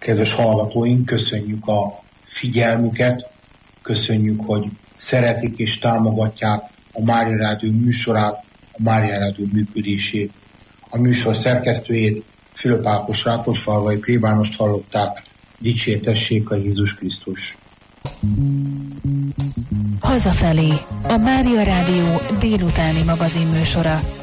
Kedves hallgatóink, köszönjük a figyelmüket, köszönjük, hogy szeretik és támogatják a Mária Rádió műsorát, a Mária Rádió működését. A műsor szerkesztőjét, Fülöp Ákos Rákosfalvai plébánost hallották. Dicsértessék a Jézus Krisztus! Hazafelé, a Mária Rádió délutáni magazinműsora.